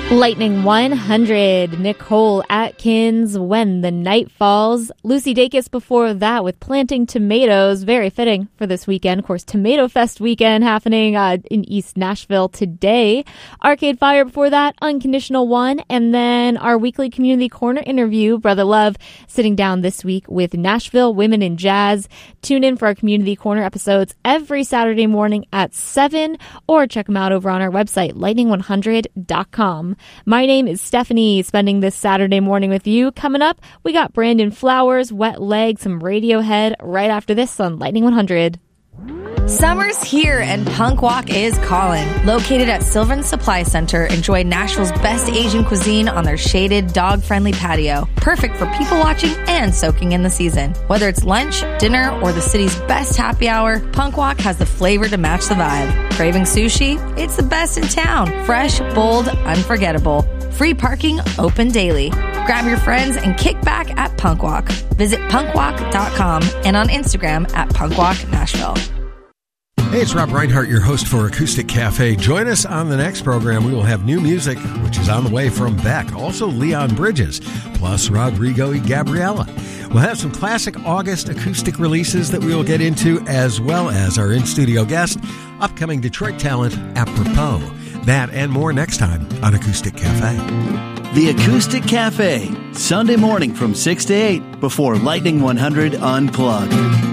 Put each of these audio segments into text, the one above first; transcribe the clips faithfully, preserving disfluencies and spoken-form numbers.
Lightning one hundred, Nicole Atkins, When the Night Falls. Lucy Dacus before that with Planting Tomatoes. Very fitting for this weekend. Of course, Tomato Fest weekend happening uh, in East Nashville today. Arcade Fire before that, Unconditional One. And then our weekly Community Corner interview, Brother Love, sitting down this week with Nashville Women in Jazz. Tune in for our Community Corner episodes every Saturday morning at seven, or check them out over on our website, lightning one hundred dot com. My name is Stephanie, spending this Saturday morning with you. Coming up, we got Brandon Flowers, Wet Leg, some Radiohead right after this on Lightning one hundred. Summer's here and Punk Walk is calling. Located at Sylvan Supply Center, enjoy Nashville's best Asian cuisine on their shaded, dog-friendly patio. Perfect for people watching and soaking in the season. Whether it's lunch, dinner, or the city's best happy hour, Punk Walk has the flavor to match the vibe. Craving sushi? It's the best in town. Fresh, bold, unforgettable. Free parking, open daily. Grab your friends and kick back at Punk Walk. Visit punk walk dot com and on Instagram at punkwalk nashville. Hey, it's Rob Reinhart, your host for Acoustic Cafe. Join us on the next program. We will have new music, which is on the way from Beck. Also, Leon Bridges, plus Rodrigo y Gabriela. We'll have some classic August acoustic releases that we will get into, as well as our in-studio guest, upcoming Detroit talent, Apropos. That and more next time on Acoustic Cafe. The Acoustic Cafe, Sunday morning from six to eight before Lightning one hundred Unplugged.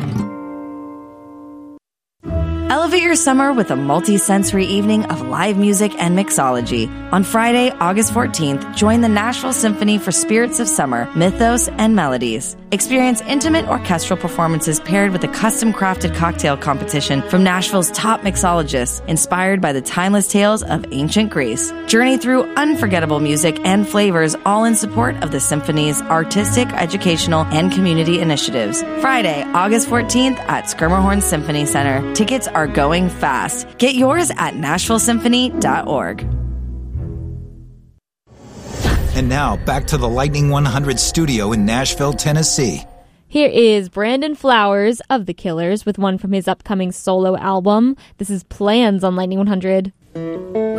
Elevate your summer with a multi-sensory evening of live music and mixology. On Friday, August fourteenth, join the Nashville Symphony for Spirits of Summer, Mythos, and Melodies. Experience intimate orchestral performances paired with a custom-crafted cocktail competition from Nashville's top mixologists, inspired by the timeless tales of ancient Greece. Journey through unforgettable music and flavors, all in support of the Symphony's artistic, educational, and community initiatives. Friday, August fourteenth at Schermerhorn Symphony Center. Tickets are going fast. Get yours at nashville symphony dot org. And now, back to the Lightning one hundred studio in Nashville, Tennessee. Here is Brandon Flowers of The Killers with one from his upcoming solo album. This is Plans on Lightning one hundred.